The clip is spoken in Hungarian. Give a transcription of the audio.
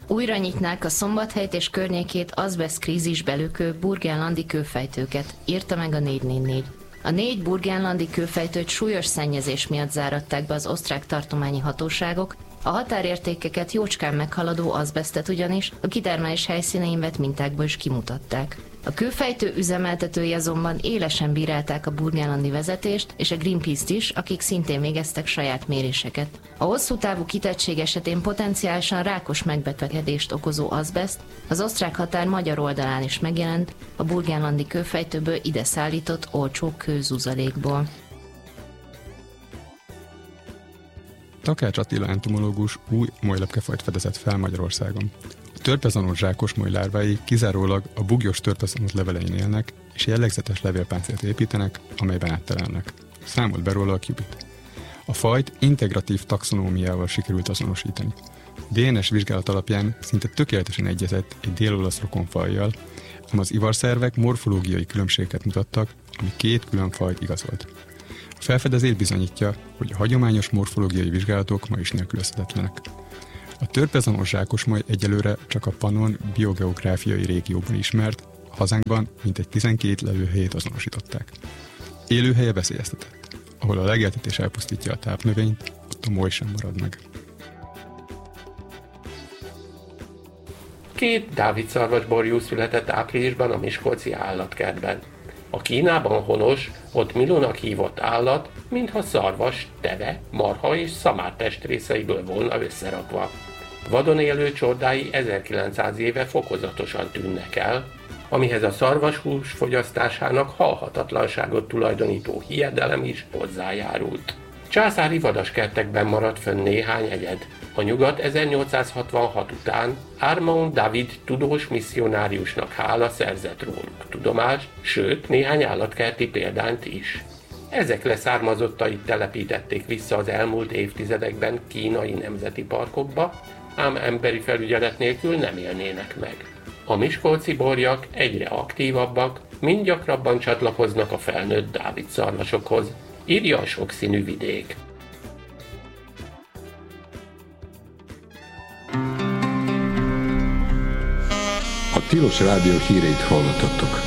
Újra nyitnák a Szombathelyt és környékét azbeszt krízisbe lökő burgenlandi kőfejtőket, írta meg a 444. A 4 burgenlandi kőfejtőt súlyos szennyezés miatt záratták be az osztrák tartományi hatóságok, a határértékeket jócskán meghaladó azbesztet ugyanis a kitermelés helyszínein vett mintákból is kimutatták. A kőfejtő üzemeltetői azonban élesen bírálták a burgenlandi vezetést és a Greenpeace-t is, akik szintén végeztek saját méréseket. A hosszú távú kitettség esetén potenciálisan rákos megbetegedést okozó azbeszt az osztrák határ magyar oldalán is megjelent a burgenlandi kőfejtőből ide szállított olcsó kőzuzalékból. Takács Attila entomológus új molylepkefajt fedezett fel Magyarországon. A törpezanót zsákosmoly lárvái kizárólag a bugyos törpezanót levelein élnek, és jellegzetes levélpáncélt építenek, amelyben áttelelnek. Számolt be róla a Cubit. A fajt integratív taxonómiával sikerült azonosítani. DNS vizsgálat alapján szinte tökéletesen egyezett egy dél-olasz rokonfajjal, ám az ivarszervek morfológiai különbségeket mutattak, ami 2 külön fajt igazolt. A felfedezés bizonyítja, hogy a hagyományos morfológiai vizsgálatok ma is nélkülözhetetlenek. A törpezanós zsákosmoly egyelőre csak a Pannon biogeográfiai régióban ismert, a hazánkban mintegy 12 lelőhelyét azonosították. Élőhelye veszélyeztetett. Ahol a legeltetés elpusztítja a tápnövényt, ott a moly sem marad meg. 2 dávidszarvasborjú született áprilisban a miskolci állatkertben. A Kínában honos, ott Milónak hívott állat, mintha szarvas, teve, marha és szamár testrészeiből volna összerakva. Vadon élő csordái 1900 éve fokozatosan tűnnek el, amihez a szarvashús fogyasztásának halhatatlanságot tulajdonító hiedelem is hozzájárult. Császári vadaskertekben maradt fönn néhány egyed. A nyugat 1866 után Armand David tudós misszionáriusnak hála szerzett róluk tudomást, sőt néhány állatkerti példányt is. Ezek leszármazottait telepítették vissza az elmúlt évtizedekben kínai nemzeti parkokba, ám emberi felügyelet nélkül nem élnének meg. A miskolci borjak egyre aktívabbak, mind gyakrabban csatlakoznak a felnőtt dávidszarvasokhoz, írja a Sokszínű Vidék. A Tilos Rádió híreit hallottattok.